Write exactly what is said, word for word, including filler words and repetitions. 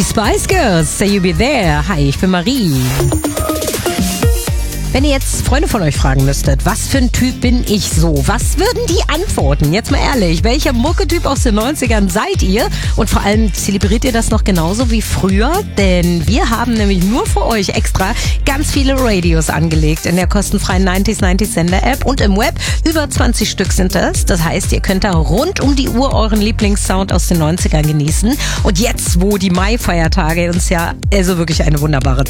Die Spice Girls, Say You Be There. Hi, ich bin Marie. Wenn ihr jetzt Freunde von euch fragen müsstet, was für ein Typ bin ich so? Was würden die antworten? Jetzt mal ehrlich, welcher Mucketyp aus den neunzigern seid ihr? Und vor allem zelebriert ihr das noch genauso wie früher? Denn wir haben nämlich nur für euch extra ganz viele Radios angelegt in der kostenfreien neunzig neunzig Sender App und im Web. Über zwanzig Stück sind das. Das heißt, ihr könnt da rund um die Uhr euren Lieblingssound aus den neunzigern genießen. Und jetzt, wo die Mai-Feiertage uns ja also wirklich eine wunderbare